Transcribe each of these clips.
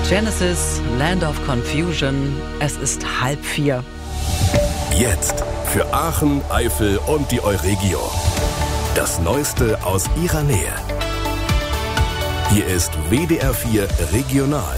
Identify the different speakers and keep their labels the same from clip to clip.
Speaker 1: Genesis, Land of Confusion. Es ist 3:30.
Speaker 2: Jetzt für Aachen, Eifel und die Euregio. Das Neueste aus ihrer Nähe. Hier ist WDR 4 Regional.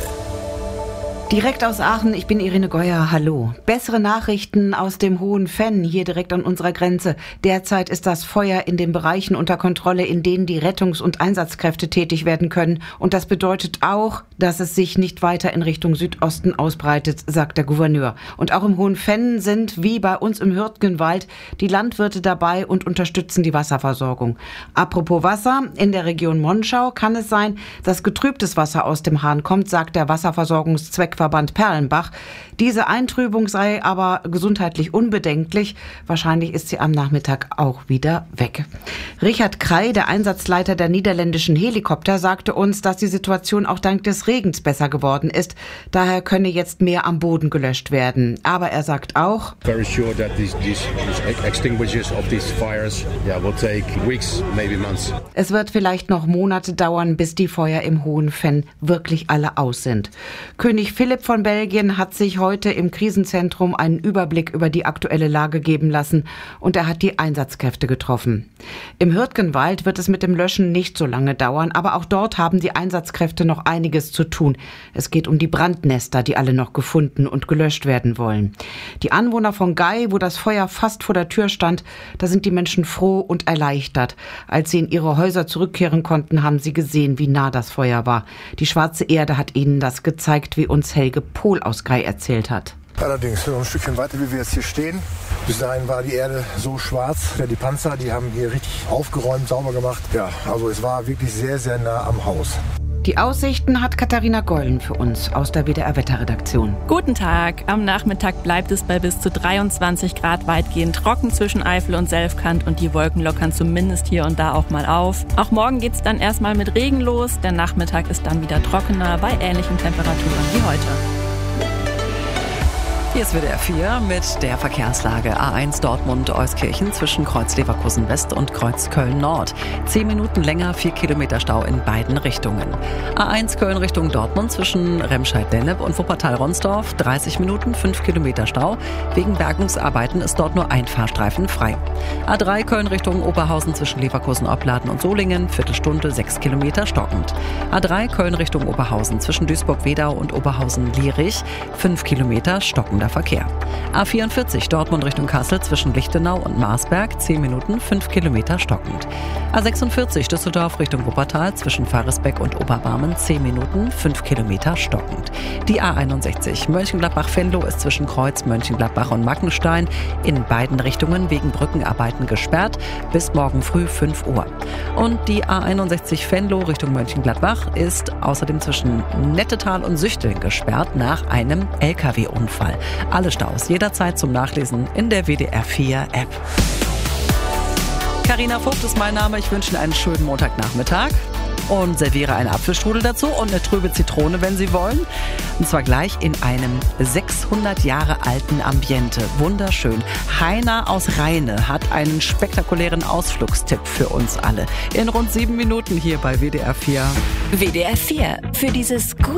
Speaker 3: Direkt aus Aachen, ich bin Irene Geuer, hallo. Bessere Nachrichten aus dem Hohen Venn, hier direkt an unserer Grenze. Derzeit ist das Feuer in den Bereichen unter Kontrolle, in denen die Rettungs- und Einsatzkräfte tätig werden können. Und das bedeutet auch, dass es sich nicht weiter in Richtung Südosten ausbreitet, sagt der Gouverneur. Und auch im Hohen Venn sind, wie bei uns im Hürtgenwald, die Landwirte dabei und unterstützen die Wasserversorgung. Apropos Wasser, in der Region Monschau kann es sein, dass getrübtes Wasser aus dem Hahn kommt, sagt der Wasserversorgungszweckverband Perlenbach. Diese Eintrübung sei aber gesundheitlich unbedenklich. Wahrscheinlich ist sie am Nachmittag auch wieder weg. Richard Krey, der Einsatzleiter der niederländischen Helikopter, sagte uns, dass die Situation auch dank des Regens besser geworden ist. Daher könne jetzt mehr am Boden gelöscht werden. Aber er sagt auch,
Speaker 4: very sure that these extinguishers of these fires will take weeks, maybe months.
Speaker 3: Es wird vielleicht noch Monate dauern, bis die Feuer im Hohen Venn wirklich alle aus sind. König Philipp von Belgien hat sich heute im Krisenzentrum einen Überblick über die aktuelle Lage geben lassen und er hat die Einsatzkräfte getroffen. Im Hürtgenwald wird es mit dem Löschen nicht so lange dauern, aber auch dort haben die Einsatzkräfte noch einiges zu tun. Es geht um die Brandnester, die alle noch gefunden und gelöscht werden wollen. Die Anwohner von Gay, wo das Feuer fast vor der Tür stand, da sind die Menschen froh und erleichtert. Als sie in ihre Häuser zurückkehren konnten, haben sie gesehen, wie nah das Feuer war. Die schwarze Erde hat ihnen das gezeigt, wie uns Helge Pohl aus Gay erzählt hat.
Speaker 5: Allerdings, so ein Stückchen weiter, wie wir jetzt hier stehen. Bis dahin war die Erde so schwarz. Ja, die Panzer, die haben hier richtig aufgeräumt, sauber gemacht. Ja, also es war wirklich sehr, sehr nah am Haus.
Speaker 3: Die Aussichten hat Katharina Gollen für uns aus der WDR-Wetterredaktion.
Speaker 6: Guten Tag. Am Nachmittag bleibt es bei bis zu 23 Grad weitgehend trocken zwischen Eifel und Selfkant und die Wolken lockern zumindest hier und da auch mal auf. Auch morgen geht's dann erstmal mit Regen los. Der Nachmittag ist dann wieder trockener bei ähnlichen Temperaturen wie heute.
Speaker 1: Hier ist WDR 4 mit der Verkehrslage. A1 Dortmund-Euskirchen zwischen Kreuz Leverkusen West und Kreuz Köln Nord. 10 Minuten länger, 4 Kilometer Stau in beiden Richtungen. A1 Köln Richtung Dortmund zwischen Remscheid-Lennep und Wuppertal-Ronsdorf. 30 Minuten, 5 Kilometer Stau. Wegen Bergungsarbeiten ist dort nur ein Fahrstreifen frei. A3 Köln Richtung Oberhausen zwischen Leverkusen-Opladen und Solingen. Viertelstunde, 6 Kilometer stockend. A3 Köln Richtung Oberhausen zwischen Duisburg-Wedau und Oberhausen-Lierich. 5 Kilometer stockend. Verkehr. A44 Dortmund Richtung Kassel zwischen Lichtenau und Marsberg 10 Minuten, 5 Kilometer stockend. A46 Düsseldorf Richtung Wuppertal zwischen Faresbeck und Oberbarmen 10 Minuten, 5 Kilometer stockend. Die A61 Mönchengladbach-Venlo ist zwischen Kreuz Mönchengladbach und Mackenstein in beiden Richtungen wegen Brückenarbeiten gesperrt bis morgen früh 5 Uhr. Und die A61 Venlo Richtung Mönchengladbach ist außerdem zwischen Nettetal und Süchteln gesperrt nach einem LKW-Unfall. Alle Staus jederzeit zum Nachlesen in der WDR 4 App. Carina Vogt ist mein Name. Ich wünsche Ihnen einen schönen Montagnachmittag und serviere einen Apfelstrudel dazu und eine trübe Zitrone, wenn Sie wollen. Und zwar gleich in einem 600 Jahre alten Ambiente. Wunderschön. Heiner aus Rheine hat einen spektakulären Ausflugstipp für uns alle. In rund 7 Minuten hier bei WDR 4.
Speaker 7: WDR 4. Für dieses gute